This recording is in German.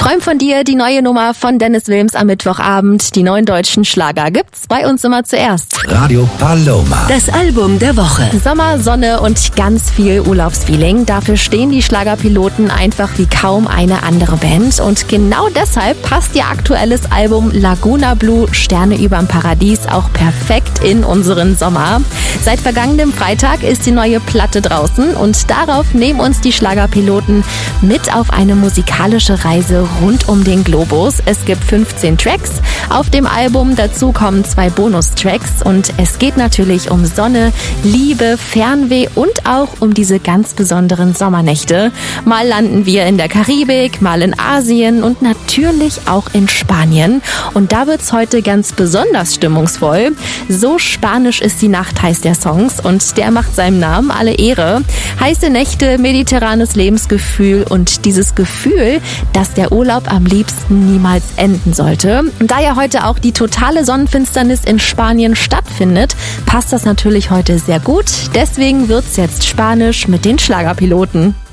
Träum von dir, die neue Nummer von Dennis Wilms am Mittwochabend. Die neuen deutschen Schlager gibt's bei uns immer zuerst. Radio Paloma. Das Album der Woche. Sommer, Sonne und ganz viel Urlaubsfeeling. Dafür stehen die Schlagerpiloten einfach wie kaum eine andere Band. Und genau deshalb passt ihr aktuelles Album Laguna Blue, Sterne überm Paradies, auch perfekt in unseren Sommer. Seit vergangenem Freitag ist die neue Platte draußen und darauf nehmen uns die Schlagerpiloten mit auf eine musikalische Reise rund um den Globus. Es gibt 15 Tracks auf dem Album, dazu kommen 2 Bonustracks und es geht natürlich um Sonne, Liebe, Fernweh und auch um diese ganz besonderen Sommernächte. Mal landen wir in der Karibik, mal in Asien und natürlich auch in Spanien. Und da wird's heute ganz besonders stimmungsvoll. So spanisch ist die Nacht, heißt der Songs, und der macht seinem Namen alle Ehre. Heiße Nächte, mediterranes Lebensgefühl und dieses Gefühl, dass der Urlaub am liebsten niemals enden sollte. Und da ja heute auch die totale Sonnenfinsternis in Spanien stattfindet, passt das natürlich heute sehr gut. Deswegen wird's jetzt spanisch mit den Schlagerpiloten.